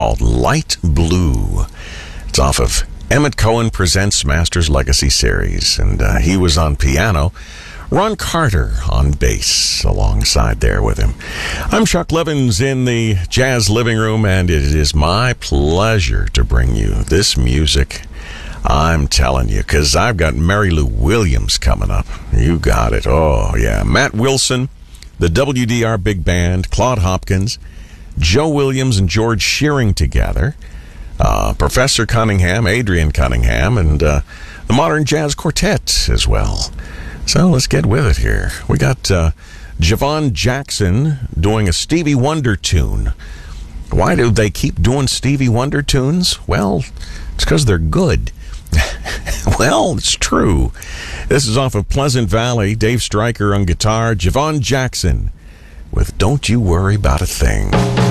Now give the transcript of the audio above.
called Light Blue. It's off of Emmett Cohen Presents Masters Legacy Series, and he was on piano. Ron Carter on bass alongside there with him. I'm Chuck Levins in the Jazz Living Room, and it is my pleasure to bring you this music. I'm telling you, because I've got Mary Lou Williams coming up. You got it. Oh, yeah. Matt Wilson, the WDR Big Band, Claude Hopkins, Joe Williams and George Shearing together, Professor Cunningham, Adrian Cunningham, and the Modern Jazz Quartet as well. So let's get with it here. We got Javon Jackson doing a Stevie Wonder tune. Why do they keep doing Stevie Wonder tunes? Well, it's because they're good. Well, it's true. This is off of Pleasant Valley. Dave Stryker on guitar. Javon Jackson with Don't You Worry About a Thing.